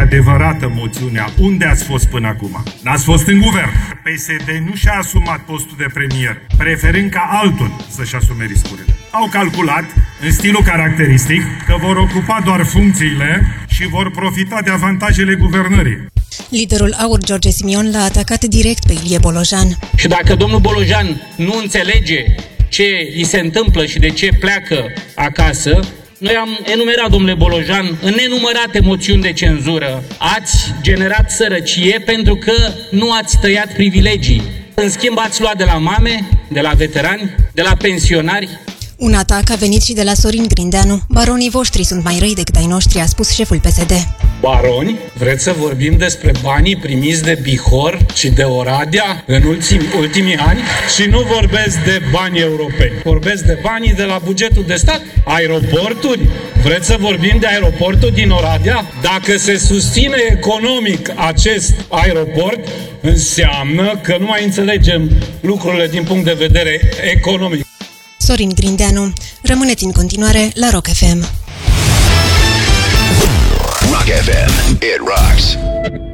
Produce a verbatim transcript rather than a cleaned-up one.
adevărată moțiunea. Unde ați fost până acum? N-ați fost în guvern. P S D nu și-a asumat postul de premier, preferând ca altul să-și asume riscurile. Au calculat, în stilul caracteristic, că vor ocupa doar funcțiile și vor profita de avantajele guvernării. Liderul AUR, George Simion, l-a atacat direct pe Ilie Bolojan. Și dacă domnul Bolojan nu înțelege ce îi se întâmplă și de ce pleacă acasă, noi am enumerat, domnule Bolojan, în nenumărate moțiuni de cenzură. Ați generat sărăcie pentru că nu ați tăiat privilegii. În schimb, ați luat de la mame, de la veterani, de la pensionari. Un atac a venit și de la Sorin Grindeanu. Baronii voștri sunt mai răi decât ai noștri, a spus șeful P S D. Baroni? Vreți să vorbim despre banii primiți de Bihor și de Oradea în ultimi, ultimii ani? Și nu vorbesc de bani europeni. Vorbesc de banii de la bugetul de stat. Aeroporturi? Vreți să vorbim de aeroportul din Oradea? Dacă se susține economic acest aeroport, înseamnă că nu mai înțelegem lucrurile din punct de vedere economic. Sorin Grindeanu. Rămâneți în continuare la Rock F M. Rock F M. It rocks.